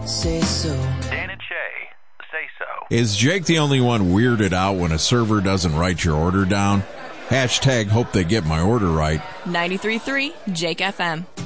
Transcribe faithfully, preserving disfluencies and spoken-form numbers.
say so. Dan and Shay, say so. Is Jake the only one weirded out when a server doesn't write your order down? Hashtag hope they get my order right. ninety-three point three Jake F M.